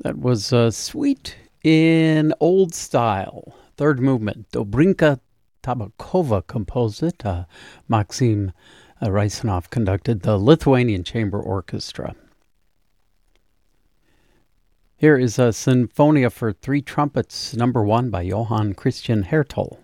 That was Suite in Old Style. Third movement. Dobrinka Tabakova composed it. Maxim Rysanov conducted the Lithuanian Chamber Orchestra. Here is a Sinfonia for Three Trumpets, number 1 by Johann Christian Hertel.